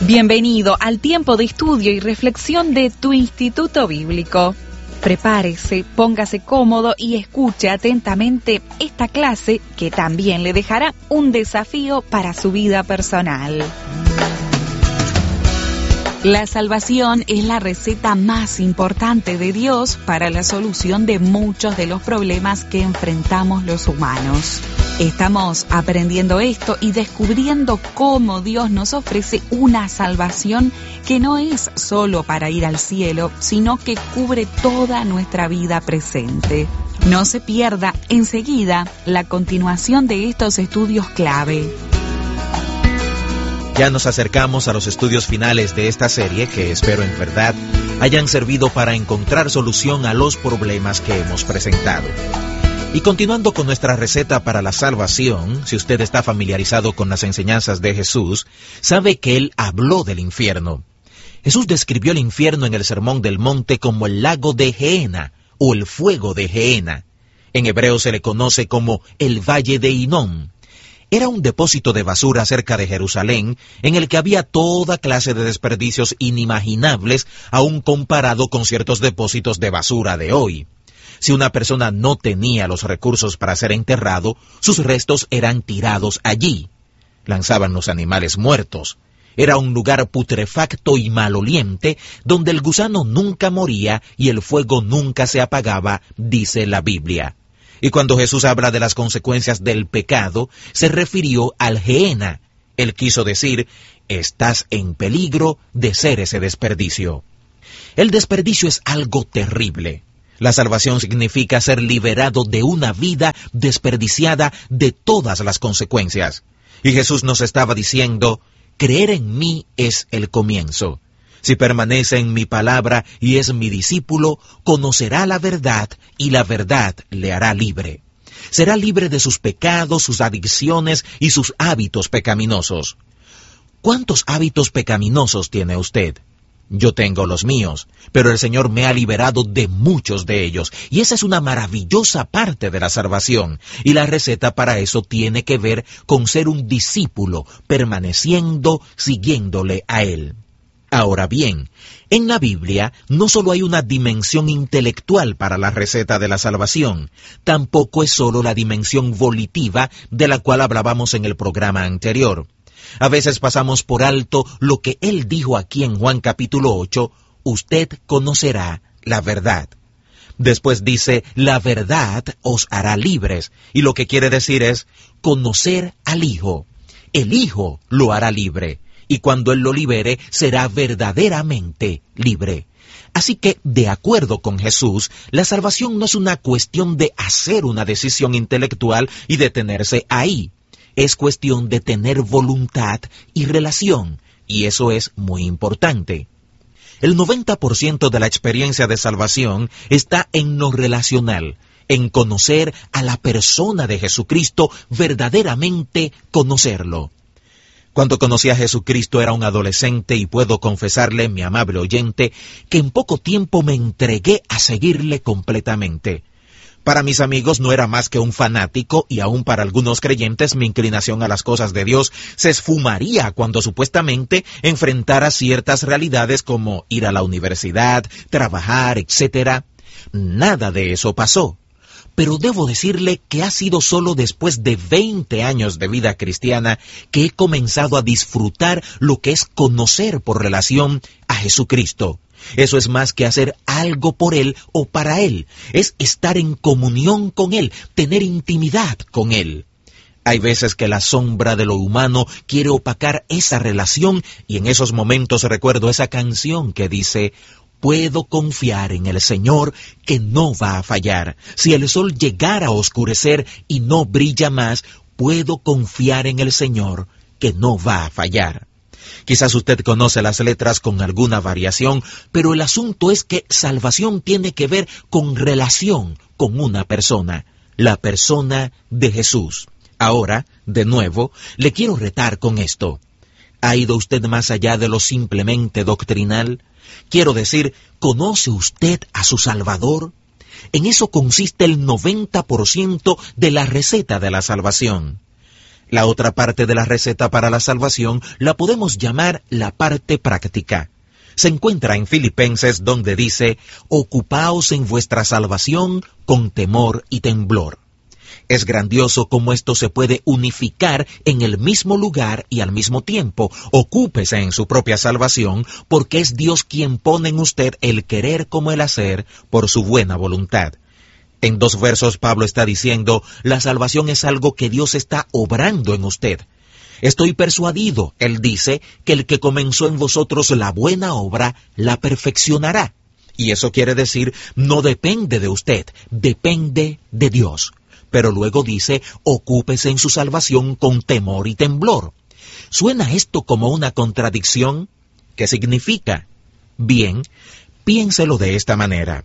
Bienvenido al tiempo de estudio y reflexión de tu Instituto Bíblico. Prepárese, póngase cómodo y escuche atentamente esta clase que también le dejará un desafío para su vida personal. La salvación es la receta más importante de Dios para la solución de muchos de los problemas que enfrentamos los humanos. Estamos aprendiendo esto y descubriendo cómo Dios nos ofrece una salvación que no es solo para ir al cielo, sino que cubre toda nuestra vida presente. No se pierda enseguida la continuación de estos estudios clave. Ya nos acercamos a los estudios finales de esta serie que espero en verdad hayan servido para encontrar solución a los problemas que hemos presentado. Y continuando con nuestra receta para la salvación, si usted está familiarizado con las enseñanzas de Jesús, sabe que Él habló del infierno. Jesús describió el infierno en el Sermón del Monte como el lago de Gehenna o el fuego de Gehenna. En hebreo se le conoce como el Valle de Hinnom. Era un depósito de basura cerca de Jerusalén en el que había toda clase de desperdicios inimaginables, aun comparado con ciertos depósitos de basura de hoy. Si una persona no tenía los recursos para ser enterrado, sus restos eran tirados allí. Lanzaban los animales muertos. Era un lugar putrefacto y maloliente, donde el gusano nunca moría y el fuego nunca se apagaba, dice la Biblia. Y cuando Jesús habla de las consecuencias del pecado, se refirió al Gehenna. Él quiso decir, estás en peligro de ser ese desperdicio. El desperdicio es algo terrible. La salvación significa ser liberado de una vida desperdiciada de todas las consecuencias. Y Jesús nos estaba diciendo, creer en mí es el comienzo. Si permanece en mi palabra y es mi discípulo, conocerá la verdad y la verdad le hará libre. Será libre de sus pecados, sus adicciones y sus hábitos pecaminosos. ¿Cuántos hábitos pecaminosos tiene usted? Yo tengo los míos, pero el Señor me ha liberado de muchos de ellos, y esa es una maravillosa parte de la salvación, y la receta para eso tiene que ver con ser un discípulo, permaneciendo, siguiéndole a Él. Ahora bien, en la Biblia no solo hay una dimensión intelectual para la receta de la salvación, tampoco es solo la dimensión volitiva de la cual hablábamos en el programa anterior. A veces pasamos por alto lo que Él dijo aquí en Juan capítulo 8, usted conocerá la verdad. Después dice, la verdad os hará libres, y lo que quiere decir es conocer al Hijo. El Hijo lo hará libre. Y cuando Él lo libere, será verdaderamente libre. Así que, de acuerdo con Jesús, la salvación no es una cuestión de hacer una decisión intelectual y detenerse ahí. Es cuestión de tener voluntad y relación, y eso es muy importante. El 90% de la experiencia de salvación está en lo relacional, en conocer a la persona de Jesucristo, verdaderamente conocerlo. Cuando conocí a Jesucristo era un adolescente y puedo confesarle, mi amable oyente, que en poco tiempo me entregué a seguirle completamente. Para mis amigos no era más que un fanático y aún para algunos creyentes mi inclinación a las cosas de Dios se esfumaría cuando supuestamente enfrentara ciertas realidades como ir a la universidad, trabajar, etc. Nada de eso pasó. Pero debo decirle que ha sido solo después de 20 años de vida cristiana que he comenzado a disfrutar lo que es conocer por relación a Jesucristo. Eso es más que hacer algo por Él o para Él. Es estar en comunión con Él, tener intimidad con Él. Hay veces que la sombra de lo humano quiere opacar esa relación y en esos momentos recuerdo esa canción que dice, puedo confiar en el Señor que no va a fallar. Si el sol llegara a oscurecer y no brilla más, puedo confiar en el Señor que no va a fallar. Quizás usted conoce las letras con alguna variación, pero el asunto es que salvación tiene que ver con relación con una persona, la persona de Jesús. Ahora, de nuevo, le quiero retar con esto. ¿Ha ido usted más allá de lo simplemente doctrinal? Quiero decir, ¿conoce usted a su Salvador? En eso consiste el 90% de la receta de la salvación. La otra parte de la receta para la salvación la podemos llamar la parte práctica. Se encuentra en Filipenses, donde dice: ocupaos en vuestra salvación con temor y temblor. Es grandioso cómo esto se puede unificar en el mismo lugar y al mismo tiempo. Ocúpese en su propia salvación, porque es Dios quien pone en usted el querer como el hacer por su buena voluntad. En 2 versos Pablo está diciendo: la salvación es algo que Dios está obrando en usted. Estoy persuadido, él dice, que el que comenzó en vosotros la buena obra, la perfeccionará. Y eso quiere decir, no depende de usted, depende de Dios. Pero luego dice: ocúpese en su salvación con temor y temblor. ¿Suena esto como una contradicción? ¿Qué significa? Bien, piénselo de esta manera.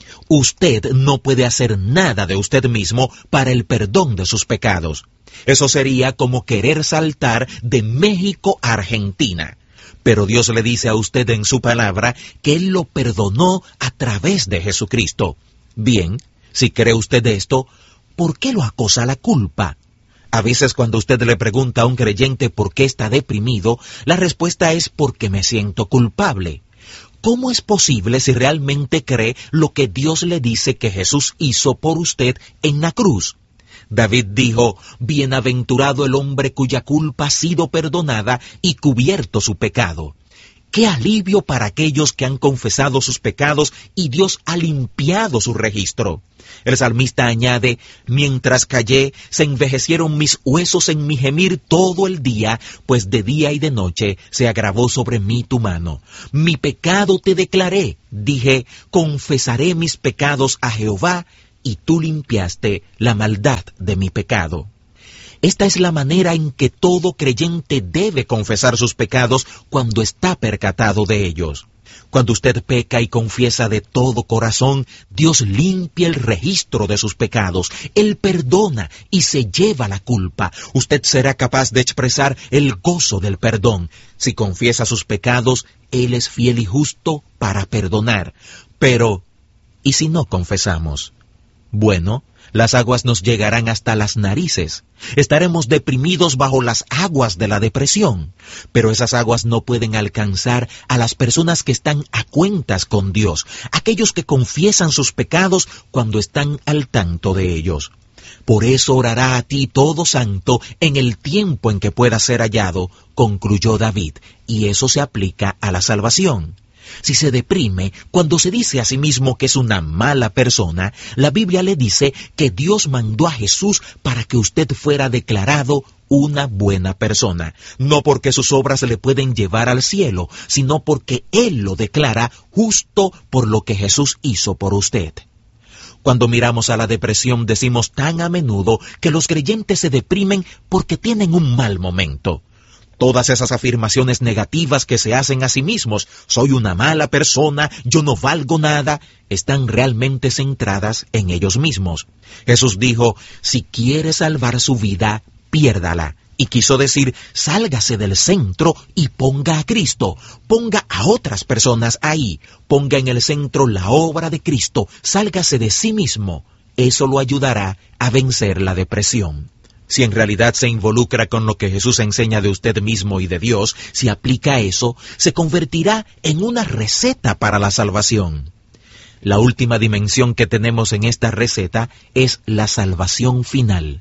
Usted no puede hacer nada de usted mismo para el perdón de sus pecados. Eso sería como querer saltar de México a Argentina. Pero Dios le dice a usted en su palabra que Él lo perdonó a través de Jesucristo. Bien, si cree usted esto, ¿por qué lo acosa la culpa? A veces cuando usted le pregunta a un creyente por qué está deprimido, la respuesta es: porque me siento culpable. ¿Cómo es posible si realmente cree lo que Dios le dice que Jesús hizo por usted en la cruz? David dijo: bienaventurado el hombre cuya culpa ha sido perdonada y cubierto su pecado. ¡Qué alivio para aquellos que han confesado sus pecados y Dios ha limpiado su registro! El salmista añade: mientras callé, se envejecieron mis huesos en mi gemir todo el día, pues de día y de noche se agravó sobre mí tu mano. Mi pecado te declaré, dije, confesaré mis pecados a Jehová, y tú limpiaste la maldad de mi pecado. Esta es la manera en que todo creyente debe confesar sus pecados cuando está percatado de ellos. Cuando usted peca y confiesa de todo corazón, Dios limpia el registro de sus pecados. Él perdona y se lleva la culpa. Usted será capaz de expresar el gozo del perdón. Si confiesa sus pecados, Él es fiel y justo para perdonar. Pero, ¿y si no confesamos? Bueno, las aguas nos llegarán hasta las narices. Estaremos deprimidos bajo las aguas de la depresión. Pero esas aguas no pueden alcanzar a las personas que están a cuentas con Dios, aquellos que confiesan sus pecados cuando están al tanto de ellos. Por eso orará a ti todo santo en el tiempo en que pueda ser hallado, concluyó David, y eso se aplica a la salvación. Si se deprime cuando se dice a sí mismo que es una mala persona, la Biblia le dice que Dios mandó a Jesús para que usted fuera declarado una buena persona. No porque sus obras le pueden llevar al cielo, sino porque Él lo declara justo por lo que Jesús hizo por usted. Cuando miramos a la depresión, decimos tan a menudo que los creyentes se deprimen porque tienen un mal momento. Todas esas afirmaciones negativas que se hacen a sí mismos, soy una mala persona, yo no valgo nada, están realmente centradas en ellos mismos. Jesús dijo: si quiere salvar su vida, piérdala. Y quiso decir: sálgase del centro y ponga a Cristo, ponga a otras personas ahí, ponga en el centro la obra de Cristo, sálgase de sí mismo. Eso lo ayudará a vencer la depresión. Si en realidad se involucra con lo que Jesús enseña de usted mismo y de Dios, si aplica eso, se convertirá en una receta para la salvación. La última dimensión que tenemos en esta receta es la salvación final.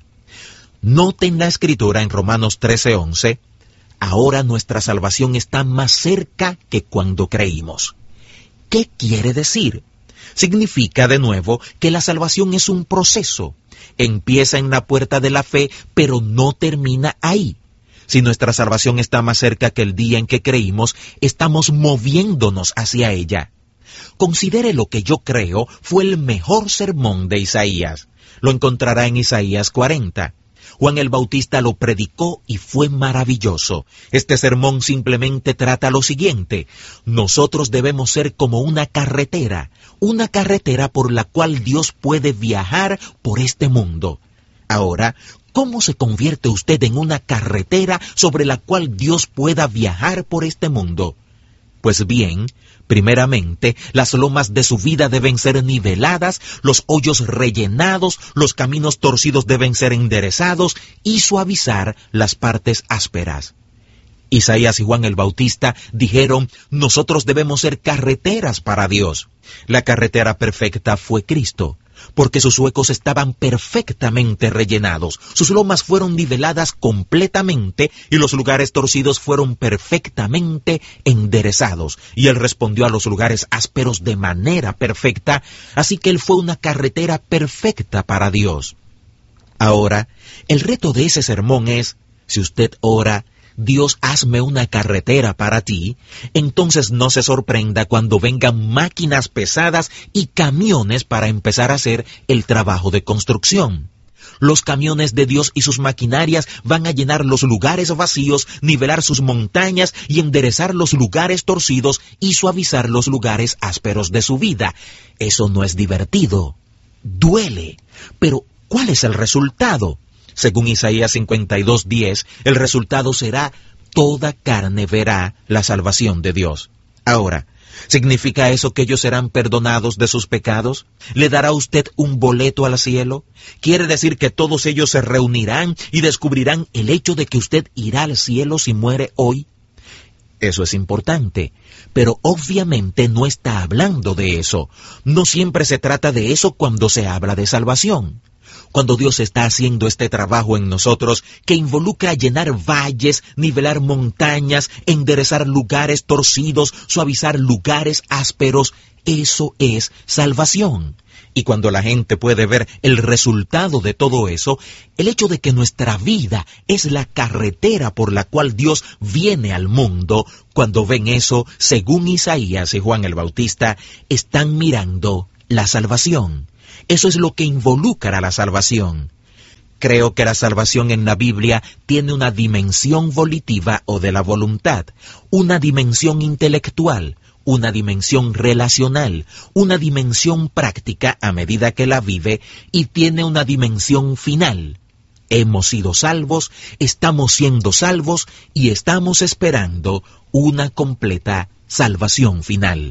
Noten la escritura en Romanos 13:11, ahora nuestra salvación está más cerca que cuando creímos. ¿Qué quiere decir? Significa, de nuevo, que la salvación es un proceso. Empieza en la puerta de la fe, pero no termina ahí. Si nuestra salvación está más cerca que el día en que creímos, estamos moviéndonos hacia ella. Considere lo que yo creo fue el mejor sermón de Isaías. Lo encontrará en Isaías 40. Juan el Bautista lo predicó y fue maravilloso. Este sermón simplemente trata lo siguiente: nosotros debemos ser como una carretera por la cual Dios puede viajar por este mundo. Ahora, ¿cómo se convierte usted en una carretera sobre la cual Dios pueda viajar por este mundo? Pues bien, primeramente, las lomas de su vida deben ser niveladas, los hoyos rellenados, los caminos torcidos deben ser enderezados y suavizar las partes ásperas. Isaías y Juan el Bautista dijeron, nosotros debemos ser carreteras para Dios. La carretera perfecta fue Cristo, porque sus huecos estaban perfectamente rellenados, sus lomas fueron niveladas completamente y los lugares torcidos fueron perfectamente enderezados. Y Él respondió a los lugares ásperos de manera perfecta, así que Él fue una carretera perfecta para Dios. Ahora, el reto de ese sermón es, si usted ora, Dios, hazme una carretera para ti, entonces no se sorprenda cuando vengan máquinas pesadas y camiones para empezar a hacer el trabajo de construcción. Los camiones de Dios y sus maquinarias van a llenar los lugares vacíos, nivelar sus montañas y enderezar los lugares torcidos y suavizar los lugares ásperos de su vida. Eso no es divertido. Duele. Pero, ¿cuál es el resultado? Según Isaías 52:10, el resultado será toda carne verá la salvación de Dios. Ahora, ¿significa eso que ellos serán perdonados de sus pecados? ¿Le dará usted un boleto al cielo? ¿Quiere decir que todos ellos se reunirán y descubrirán el hecho de que usted irá al cielo si muere hoy? Eso es importante, pero obviamente no está hablando de eso. No siempre se trata de eso cuando se habla de salvación. Cuando Dios está haciendo este trabajo en nosotros, que involucra llenar valles, nivelar montañas, enderezar lugares torcidos, suavizar lugares ásperos, eso es salvación. Y cuando la gente puede ver el resultado de todo eso, el hecho de que nuestra vida es la carretera por la cual Dios viene al mundo, cuando ven eso, según Isaías y Juan el Bautista, están mirando la salvación. Eso es lo que involucra la salvación. Creo que la salvación en la Biblia tiene una dimensión volitiva o de la voluntad, una dimensión intelectual, una dimensión relacional, una dimensión práctica a medida que la vive y tiene una dimensión final. Hemos sido salvos, estamos siendo salvos y estamos esperando una completa salvación final.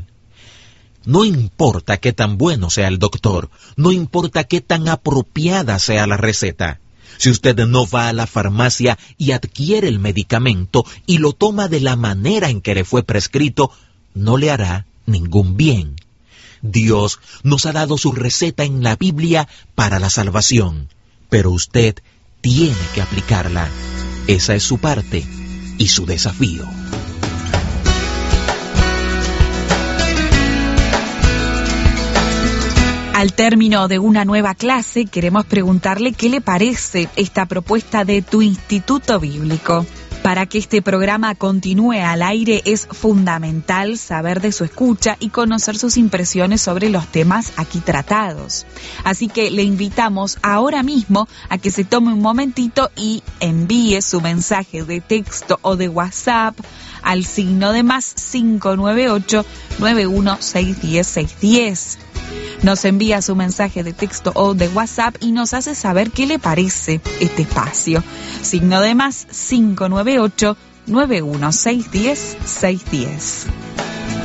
No importa qué tan bueno sea el doctor, no importa qué tan apropiada sea la receta. Si usted no va a la farmacia y adquiere el medicamento y lo toma de la manera en que le fue prescrito, no le hará ningún bien. Dios nos ha dado su receta en la Biblia para la salvación, pero usted tiene que aplicarla. Esa es su parte y su desafío. Al término de una nueva clase, queremos preguntarle qué le parece esta propuesta de tu Instituto Bíblico. Para que este programa continúe al aire es fundamental saber de su escucha y conocer sus impresiones sobre los temas aquí tratados. Así que le invitamos ahora mismo a que se tome un momentito y envíe su mensaje de texto o de WhatsApp al signo de más 598-91610610. Nos envía su mensaje de texto o de WhatsApp y nos hace saber qué le parece este espacio. Signo de más 598-91610610.